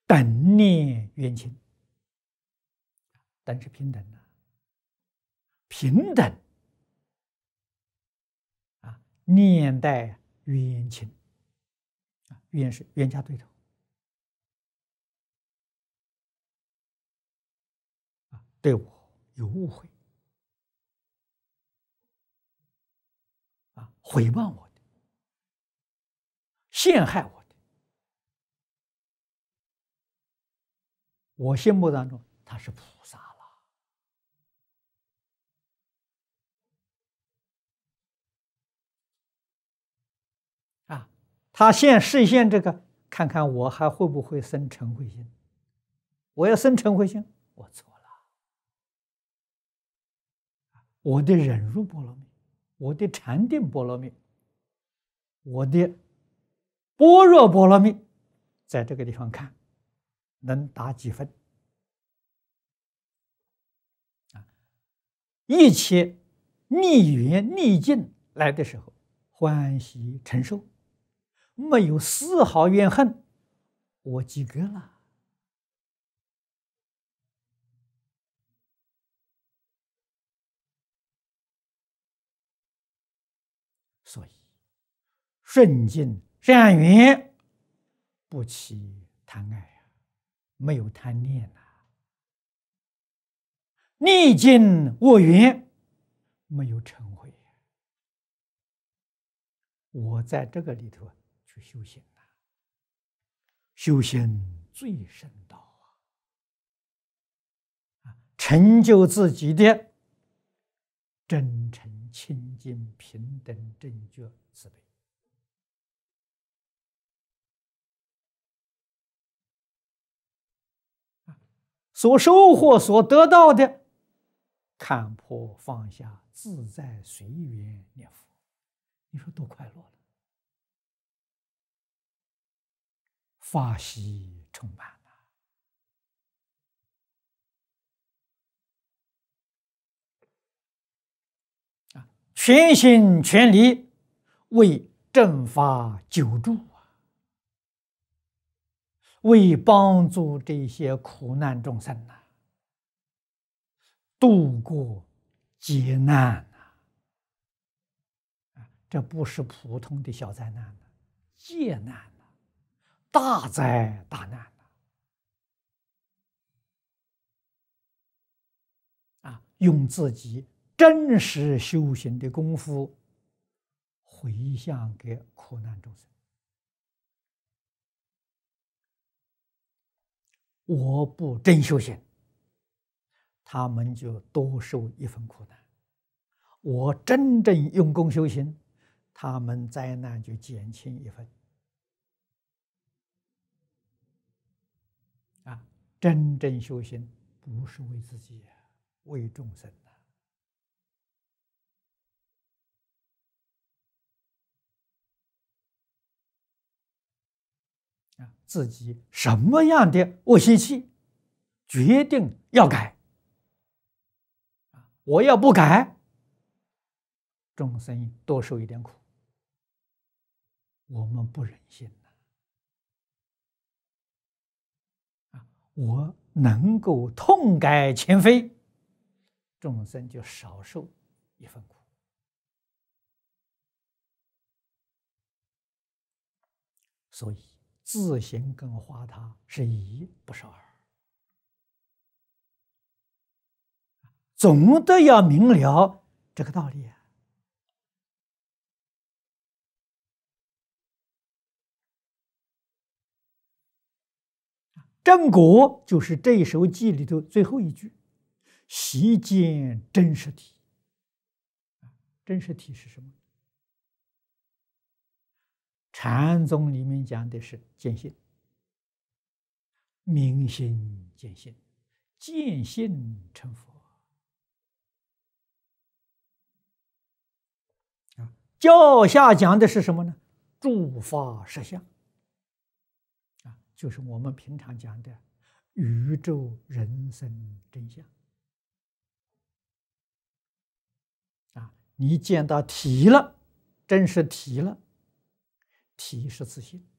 等念冤亲，等是平等的，平等啊，念待冤亲啊，冤是冤家对头啊，对我有误会啊，诽谤我的，陷害我的，我心目当中他是菩萨了啊，他示现这个，看看我还会不会生嗔恚心？我要生嗔恚心，我错了。我的忍辱波罗蜜，我的禅定波罗蜜，我的般若波罗蜜，在这个地方看，能打几分？啊，一切逆缘逆境来的时候，欢喜承受，没有丝毫怨恨，我及格了。所以，顺境善缘，不起贪爱呀，没有贪念呐；逆境恶缘，没有嗔恚。我在这个里头去修行了，修行最深道啊，成就自己的真诚、清净、平等、正觉、慈悲。所收获、所得到的，看破放下，自在随缘念佛，你说多快乐了，法喜充满了啊！全心全力为正法久住啊，为帮助这些苦难众生呐，度过劫难啊！这不是普通的小灾难，劫难，大灾大难啊！用自己真实修行的功夫回向给苦难众生。我不真修行，他们就多受一分苦难；我真正用功修行，他们灾难就减轻一分。啊，真正修行不是为自己，为众生啊，自己什么样的恶习气，决定要改。我要不改，众生多受一点苦，我们不忍心我能够痛改前非，众生就少受一分苦。所以自行跟化他是一，不是二。总的要明了这个道理啊！正果就是这一首偈里头最后一句：“悉见真实体。”真实体是什么？禅宗里面讲的是见性，明心见性，见性成佛。教下讲的是什么呢？诸法实相就是我们平常讲的宇宙人生真相你见到体了，真实体了，体是自信